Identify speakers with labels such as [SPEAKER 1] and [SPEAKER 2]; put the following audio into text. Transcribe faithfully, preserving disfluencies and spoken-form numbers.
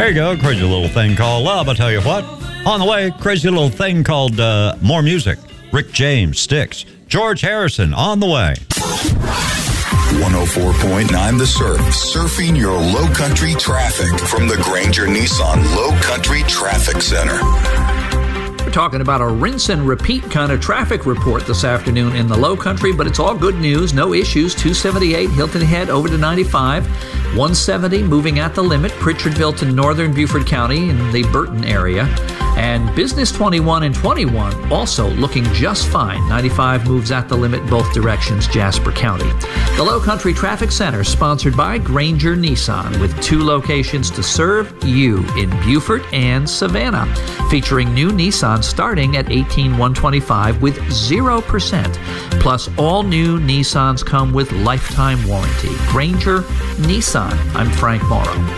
[SPEAKER 1] There you go, crazy little thing called love, I tell you what. On the way, crazy little thing called uh, more music. Rick James, Styx, George Harrison, on the way.
[SPEAKER 2] one oh four point nine The Surf. Surfing your low country traffic from the Granger Nissan Low Country Traffic Center.
[SPEAKER 3] We're talking about a rinse and repeat kind of traffic report this afternoon in the low country, but it's all good news. No issues. two seventy-eight Hilton Head over to ninety-five. one seventy moving at the limit, Pritchardville to northern Beaufort County in the Burton area. And Business twenty-one and twenty-one also looking just fine. ninety-five moves at the limit both directions, Jasper County. The Low Country Traffic Center, sponsored by Granger Nissan, with two locations to serve you in Beaufort and Savannah, featuring new Nissan starting at eighteen thousand one hundred twenty-five dollars with zero percent. Plus, all new Nissans come with lifetime warranty. Granger Nissan. I'm Frank Morrow.